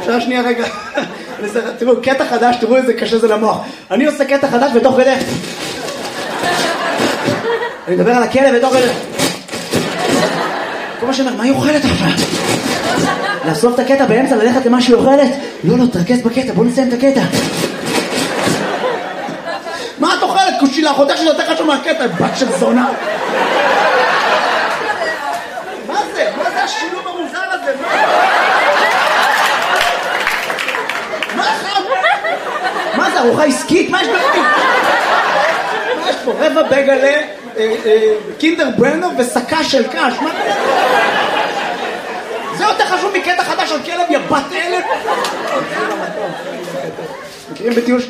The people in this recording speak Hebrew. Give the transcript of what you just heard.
אפשר שנייה רגע. תראו, קטע חדש, תראו איזה קשה זה למוח. אני עושה קטע חדש בתוך כדי. אני מדבר על הכלב בתוך כדי. כל מה שאומר, מה היא אוכלת עכשיו? לאסוף את הקטע באמצע, ללכת למה שהיא אוכלת? לא, תרכז בקטע, בוא נסיים את הקטע. מה את אוכלת? קושילה, חותך שזה יותר חשוב מהקטע, בת של זונה. מה זה? מה זה השילוב המוזר הזה? מה זה, ארוחה עסקית? מה יש בפנים? מה יש פה? רבע בגלה, קינדר ברנר ושקה של קש. מה זה? זה יותר חשוב מקטע חדש על כלב, יא בת אלף. מכירים בטיול